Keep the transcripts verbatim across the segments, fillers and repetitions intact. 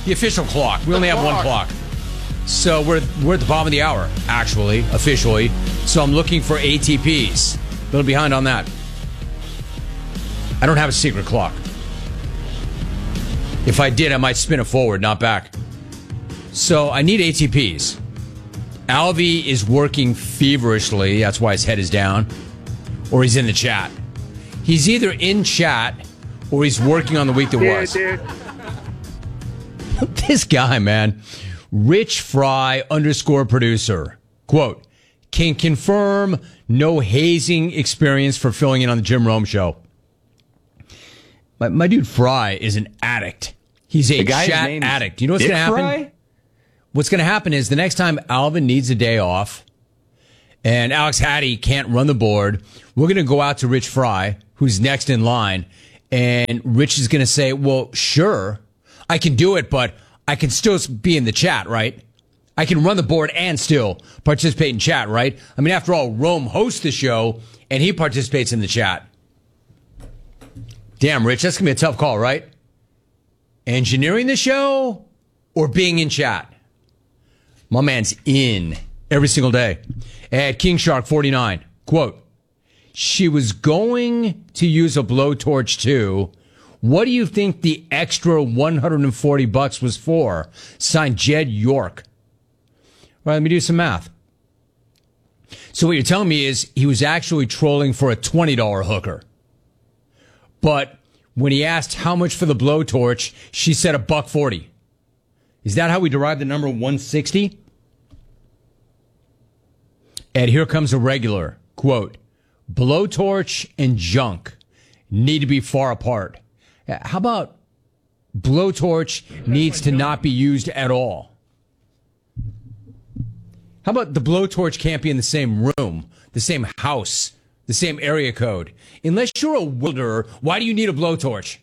The official clock. We only have one clock. So we're we're at the bottom of the hour, actually, officially. So I'm looking for A T Ps. A little behind on that. I don't have a secret clock. If I did, I might spin it forward, not back. So I need A T Ps. Alvy is working feverishly. That's why his head is down. Or he's in the chat. He's either in chat or he's working on the week that was. Dude, dude. This guy, man. Rich Fry underscore producer. Quote, can confirm no hazing experience for filling in on the Jim Rome show. My, my dude Fry is an addict. He's a chat addict. You know what's going to happen? Fry? What's going to happen is the next time Alvin needs a day off and Alex Hattie can't run the board, we're going to go out to Rich Fry, who's next in line, and Rich is going to say, well, sure, I can do it, but I can still be in the chat, right? I can run the board and still participate in chat, right? I mean, after all, Rome hosts the show, and he participates in the chat. Damn, Rich, that's going to be a tough call, right? Engineering the show or being in chat? My man's in every single day. At King Shark forty-nine, quote, she was going to use a blowtorch too. What do you think the extra one hundred forty bucks was for? Signed Jed York. All right, let me do some math. So what you're telling me is he was actually trolling for a twenty dollars hooker. But when he asked how much for the blowtorch, she said a buck forty. Is that how we derived the number one sixty? And here comes a regular. Quote, blowtorch and junk need to be far apart. How about blowtorch needs to not be used at all? How about the blowtorch can't be in the same room, the same house, the same area code? Unless you're a welder, why do you need a blowtorch?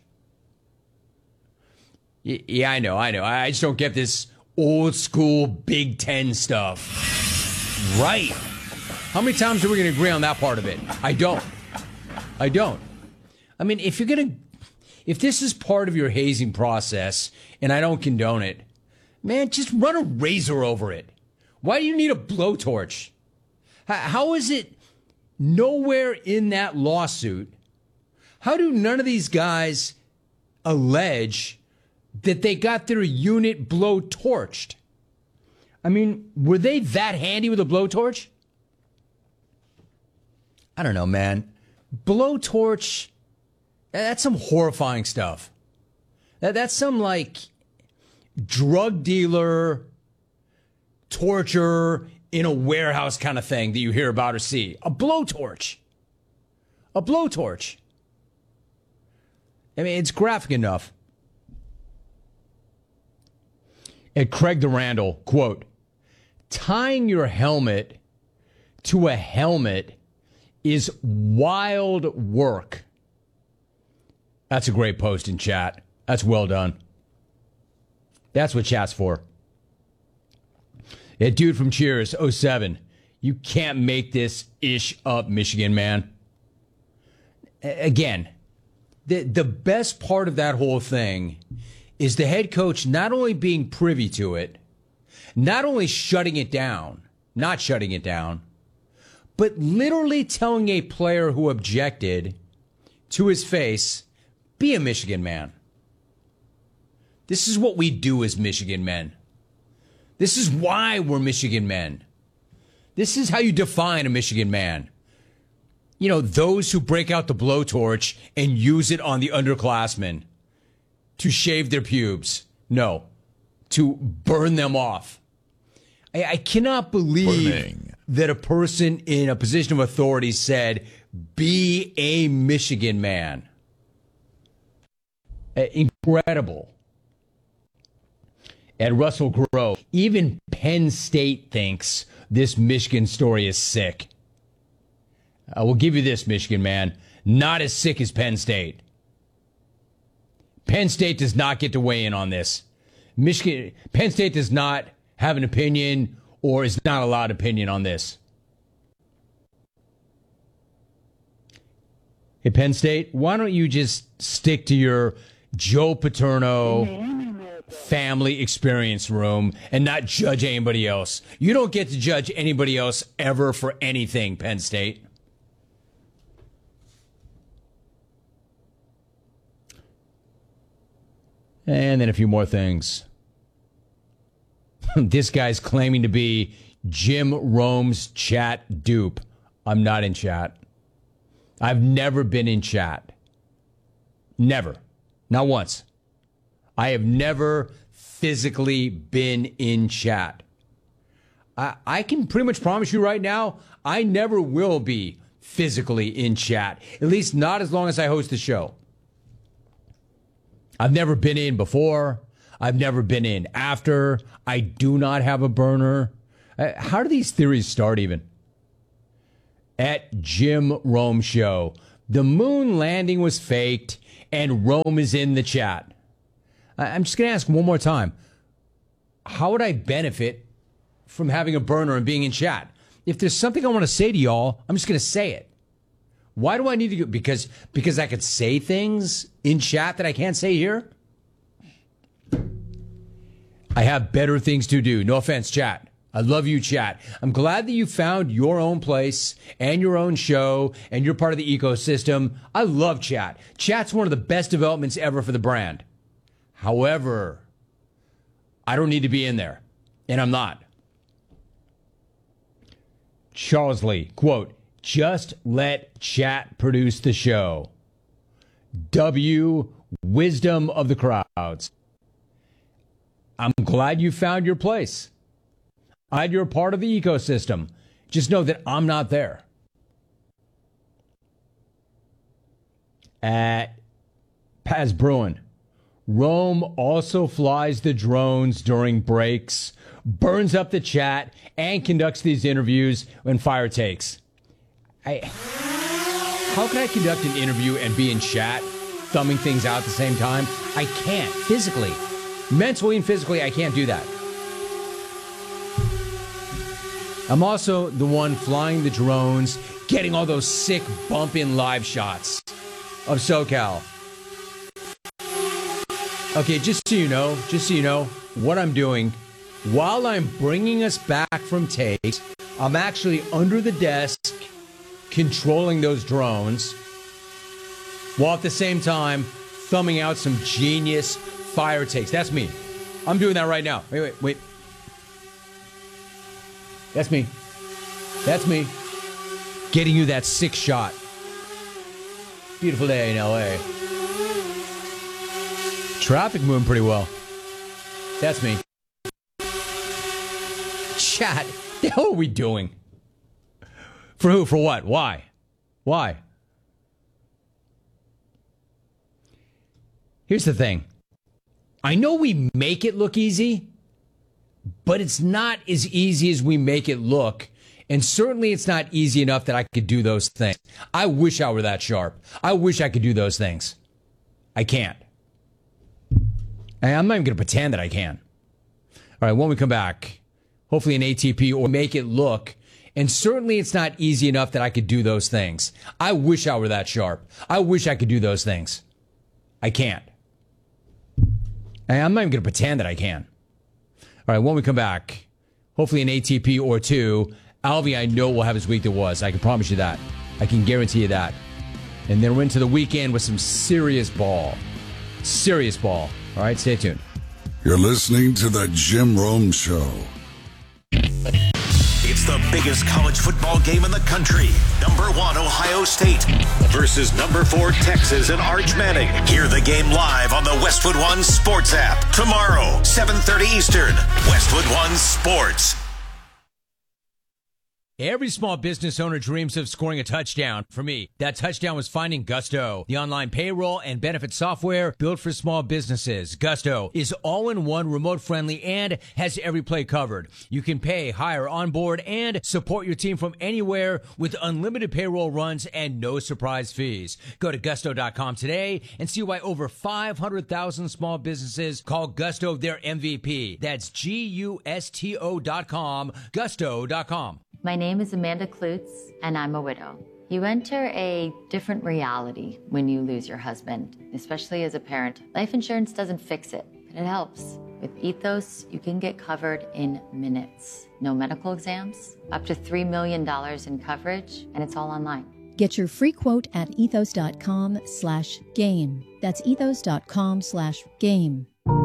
Y- yeah, I know, I know. I just don't get this old school Big Ten stuff. Right. How many times are we going to agree on that part of it? I don't. I don't. I mean, if you're going to, if this is part of your hazing process, and I don't condone it, man, just run a razor over it. Why do you need a blowtorch? How is it nowhere in that lawsuit? How do none of these guys allege that they got their unit blowtorched? I mean, were they that handy with a blowtorch? I don't know, man. Blowtorch, that's some horrifying stuff. That, that's some, like, drug dealer, torture in a warehouse kind of thing that you hear about or see. A blowtorch. A blowtorch. I mean, it's graphic enough. At Craig the Randall, quote, tying your helmet to a helmet is wild work. That's a great post in chat. That's well done. That's what chat's for. Yeah, dude from Cheers, oh seven. You can't make this ish up, Michigan, man. A- again, the, the best part of that whole thing is the head coach not only being privy to it, not only shutting it down, not shutting it down, but literally telling a player who objected to his face, be a Michigan man. This is what we do as Michigan men. This is why we're Michigan men. This is how you define a Michigan man. You know, those who break out the blowtorch and use it on the underclassmen to shave their pubes. No, to burn them off. I, I cannot believe Burning. that a person in a position of authority said, be a Michigan man. Uh, incredible. At Russell Crowe, even Penn State thinks this Michigan story is sick. I will give you this, Michigan man. Not as sick as Penn State. Penn State does not get to weigh in on this. Michigan, Penn State does not have an opinion or is not allowed opinion on this. Hey, Penn State, why don't you just stick to your Joe Paterno family experience room and not judge anybody else. You don't get to judge anybody else ever for anything, Penn State. And then a few more things. This guy's claiming to be Jim Rome's chat dupe. I'm not in chat. I've never been in chat. Never. Not once. I have never physically been in chat. I, I can pretty much promise you right now, I never will be physically in chat. At least not as long as I host the show. I've never been in before. I've never been in after. I do not have a burner. Uh, how do these theories start even? At Jim Rome Show, the moon landing was faked and Rome is in the chat. I- I'm just going to ask one more time. How would I benefit from having a burner and being in chat? If there's something I want to say to y'all, I'm just going to say it. Why do I need to go? Because, because I could say things in chat that I can't say here? I have better things to do. No offense, chat. I love you, chat. I'm glad that you found your own place and your own show and you're part of the ecosystem. I love chat. Chat's one of the best developments ever for the brand. However, I don't need to be in there, and I'm not. Charles Lee, quote, just let chat produce the show. W, wisdom of the crowds. I'm glad you found your place. Glad you're a part of the ecosystem. Just know that I'm not there. At Paz Bruin, Rome also flies the drones during breaks, burns up the chat, and conducts these interviews when fire takes. I, how can I conduct an interview and be in chat, thumbing things out at the same time? I can't, physically. Mentally and physically, I can't do that. I'm also the one flying the drones, getting all those sick bump-in live shots of SoCal. Okay, just so you know, just so you know, what I'm doing, while I'm bringing us back from takes, I'm actually under the desk controlling those drones, while at the same time thumbing out some genius fire takes. That's me. I'm doing that right now. Wait, wait, wait. That's me. That's me. Getting you that sick shot. Beautiful day in L A. Traffic moving pretty well. That's me. Chat. The hell are we doing? For who? For what? Why? Why? Here's the thing. I know we make it look easy, but it's not as easy as we make it look. And certainly it's not easy enough that I could do those things. I wish I were that sharp. I wish I could do those things. I can't. And I'm not even going to pretend that I can. All right, when we come back, hopefully an A T P or make it look. And certainly it's not easy enough that I could do those things. I wish I were that sharp. I wish I could do those things. I can't. And I'm not even going to pretend that I can. All right, when we come back, hopefully an A T P or two. Alvy, I know, will have his week that was. I can promise you that. I can guarantee you that. And then we're into the weekend with some serious ball. Serious ball. All right, stay tuned. You're listening to the Jim Rome Show. It's the biggest college football game in the country. Number one, Ohio State versus number four, Texas and Arch Manning. Hear the game live on the Westwood One Sports app. Tomorrow, seven thirty Eastern. Westwood One Sports. Every small business owner dreams of scoring a touchdown. For me, that touchdown was finding Gusto, the online payroll and benefit software built for small businesses. Gusto is all-in-one, remote-friendly, and has every play covered. You can pay, hire, onboard, and support your team from anywhere with unlimited payroll runs and no surprise fees. Go to gusto dot com today and see why over five hundred thousand small businesses call Gusto their M V P. That's G U S T O dot com, gusto dot com. My name is Amanda Klutz, and I'm a widow. You enter a different reality when you lose your husband, especially as a parent. Life insurance doesn't fix it, but It helps. With Ethos, you can get covered in minutes. No medical exams, up to three million dollars in coverage, and it's all online. Get your free quote at ethos.com slash game. That's ethos.com slash game.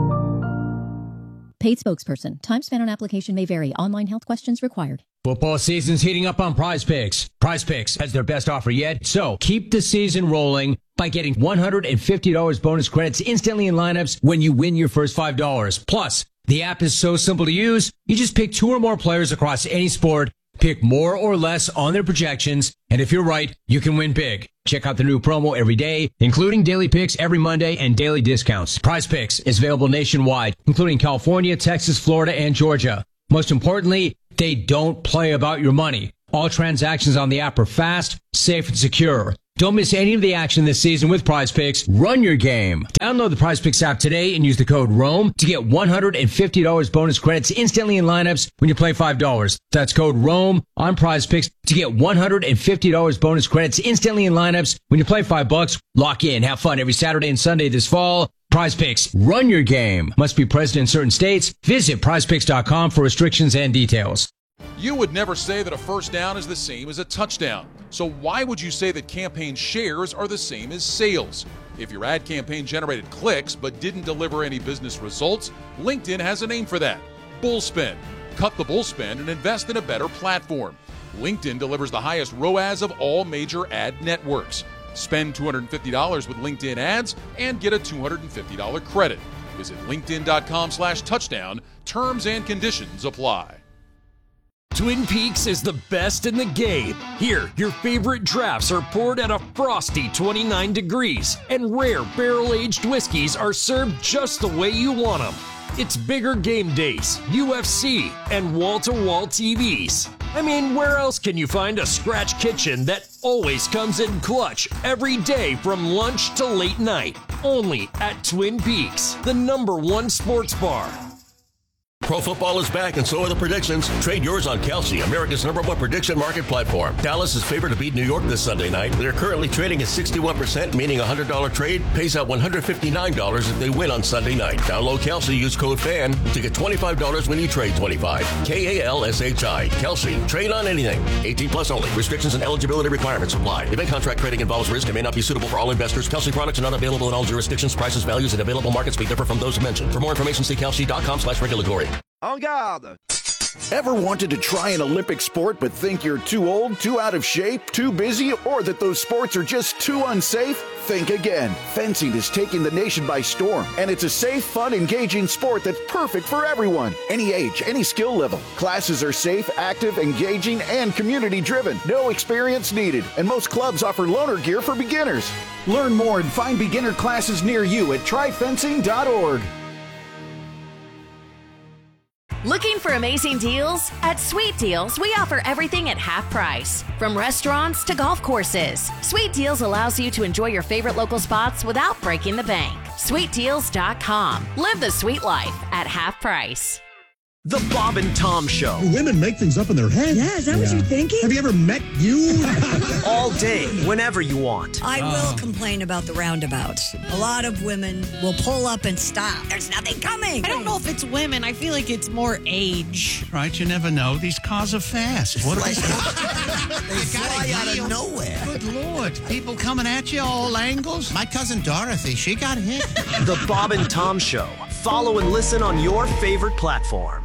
Paid spokesperson. Time spent on application may vary. Online health questions required. Football season's heating up on Prize Picks. Prize Picks has their best offer yet, so keep the season rolling by getting one hundred fifty dollars bonus credits instantly in lineups when you win your first five dollars. Plus, the app is so simple to use, you just pick two or more players across any sport, pick more or less on their projections, and if you're right, you can win big. Check out the new promo every day, including daily picks every Monday and daily discounts. Prize Picks is available nationwide, including California, Texas, Florida, and Georgia. Most importantly, they don't play about your money. All transactions on the app are fast, safe, and secure. Don't miss any of the action this season with Prize Picks. Run your game. Download the Prize Picks app today and use the code ROAM to get one hundred fifty dollars bonus credits instantly in lineups when you play five dollars. That's code ROAM on Prize Picks to get one hundred fifty dollars bonus credits instantly in lineups when you play five bucks. Lock in. Have fun every Saturday and Sunday this fall. Prize Picks. Run your game. Must be present in certain states. Visit prize picks dot com for restrictions and details. You would never say that a first down is the same as a touchdown. So why would you say that campaign shares are the same as sales? If your ad campaign generated clicks but didn't deliver any business results, LinkedIn has a name for that. Bullspend. Cut the bullspend and invest in a better platform. LinkedIn delivers the highest R O A S of all major ad networks. Spend two hundred fifty dollars with LinkedIn ads and get a two hundred fifty dollars credit. Visit linkedin.com slash touchdown. Terms and conditions apply. Twin Peaks is the best in the game. Here, your favorite drafts are poured at a frosty twenty-nine degrees, and rare barrel-aged whiskeys are served just the way you want them. It's bigger game days, U F C, and wall-to-wall T Vs. I mean, where else can you find a scratch kitchen that always comes in clutch every day from lunch to late night? Only at Twin Peaks, the number one sports bar. Pro football is back, and so are the predictions. Trade yours on Kelsey, America's number one prediction market platform. Dallas is favored to beat New York this Sunday night. They're currently trading at sixty-one percent, meaning a one hundred dollars trade pays out one hundred fifty-nine dollars if they win on Sunday night. Download Kelsey, use code FAN to get twenty-five dollars when you trade twenty-five dollars. K A L S H I. Kelsey. Trade on anything. eighteen plus only. Restrictions and eligibility requirements apply. Event contract trading involves risk and may not be suitable for all investors. Kelsey products are not available in all jurisdictions. Prices, values, and available markets may differ from those mentioned. For more information, see kelsey.com slash regulatory. En garde! Ever wanted to try an Olympic sport but think you're too old, too out of shape, too busy, or that those sports are just too unsafe? Think again. Fencing is taking the nation by storm, and it's a safe, fun, engaging sport that's perfect for everyone. Any age, any skill level. Classes are safe, active, engaging, and community-driven. No experience needed, and most clubs offer loaner gear for beginners. Learn more and find beginner classes near you at try fencing dot org. Looking for amazing deals? At Sweet Deals, we offer everything at half price. From restaurants to golf courses, Sweet Deals allows you to enjoy your favorite local spots without breaking the bank. sweet deals dot com. Live the sweet life at half price. The Bob and Tom Show. Women make things up in their head. Yeah, is that yeah. what you're thinking? Have you ever met you? All day, whenever you want. I oh. will complain about the roundabouts. A lot of women will pull up and stop. There's nothing coming. I don't know if it's women. I feel like it's more age. Right, you never know. These cars are fast. What like, they fly out of nowhere. Good Lord. People coming at you all angles. My cousin Dorothy, she got hit. The Bob and Tom Show. Follow and listen on your favorite platform.